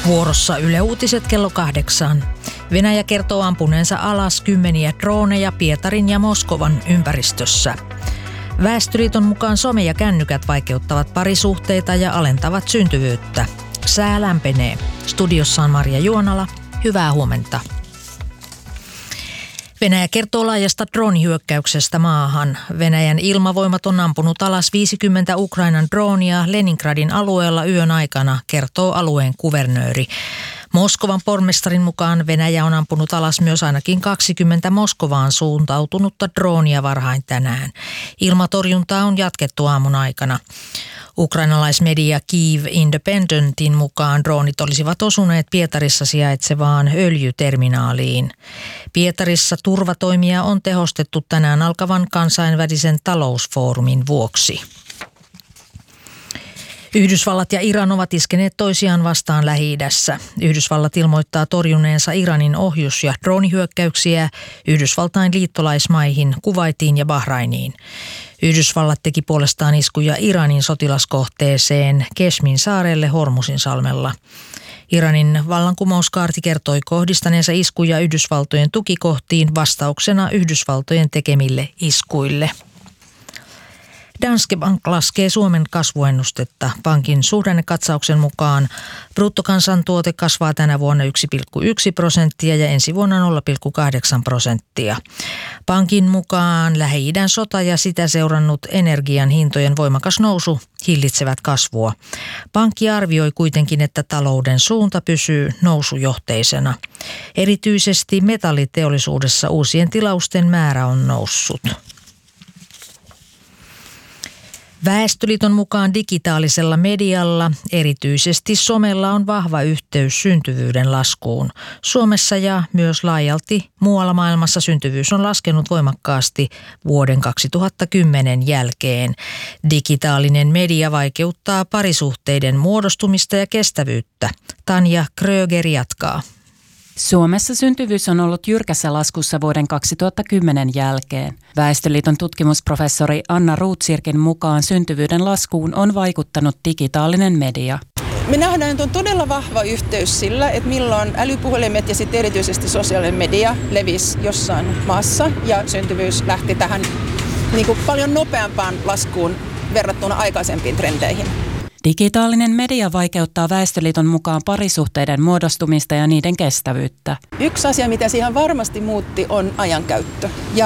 Vuorossa Yle Uutiset kello 8. Venäjä kertoo ampuneensa alas 10 drooneja Pietarin ja Moskovan ympäristössä. Väestöliiton mukaan some ja kännykät vaikeuttavat parisuhteita ja alentavat syntyvyyttä. Sää lämpenee. Studiossa on Marja Juonala. Hyvää huomenta. Venäjä kertoo laajasta droonihyökkäyksestä maahan. Venäjän ilmavoimat on ampunut alas 50 Ukrainan droonia Leningradin alueella yön aikana, kertoo alueen kuvernööri. Moskovan pormestarin mukaan Venäjä on ampunut alas myös ainakin 20 Moskovaan suuntautunutta droonia varhain tänään. Ilmatorjuntaa on jatkettu aamun aikana. Ukrainalaismedia Kyiv Independentin mukaan droonit olisivat osuneet Pietarissa sijaitsevaan öljyterminaaliin. Pietarissa turvatoimia on tehostettu tänään alkavan kansainvälisen talousfoorumin vuoksi. Yhdysvallat ja Iran ovat iskeneet toisiaan vastaan Lähi-idässä. Yhdysvallat ilmoittaa torjuneensa Iranin ohjus- ja droonihyökkäyksiä Yhdysvaltain liittolaismaihin, Kuwaitiin ja Bahrainiin. Yhdysvallat teki puolestaan iskuja Iranin sotilaskohteeseen Keshmin saarelle Hormuzinsalmella. Iranin vallankumouskaarti kertoi kohdistaneensa iskuja Yhdysvaltojen tukikohtiin vastauksena Yhdysvaltojen tekemille iskuille. Danske Bank laskee Suomen kasvuennustetta. Pankin suhdannekatsauksen mukaan bruttokansantuote kasvaa tänä vuonna 1,1% ja ensi vuonna 0,8%. Pankin mukaan Lähi-idän sota ja sitä seurannut energian hintojen voimakas nousu hillitsevät kasvua. Pankki arvioi kuitenkin, että talouden suunta pysyy nousujohteisena. Erityisesti metalliteollisuudessa uusien tilausten määrä on noussut. Väestöliiton mukaan digitaalisella medialla, erityisesti somella, on vahva yhteys syntyvyyden laskuun. Suomessa ja myös laajalti muualla maailmassa syntyvyys on laskenut voimakkaasti vuoden 2010 jälkeen. Digitaalinen media vaikeuttaa parisuhteiden muodostumista ja kestävyyttä. Tanja Kröger jatkaa. Suomessa syntyvyys on ollut jyrkässä laskussa vuoden 2010 jälkeen. Väestöliiton tutkimusprofessori Anna Ruutsirkin mukaan syntyvyyden laskuun on vaikuttanut digitaalinen media. Me nähdään, että on todella vahva yhteys sillä, että milloin älypuhelimet ja sitten erityisesti sosiaalinen media levisi jossain maassa ja syntyvyys lähti tähän paljon nopeampaan laskuun verrattuna aikaisempiin trendeihin. Digitaalinen media vaikeuttaa Väestöliiton mukaan parisuhteiden muodostumista ja niiden kestävyyttä. Yksi asia, mitä siihen varmasti muutti, on ajankäyttö. Ja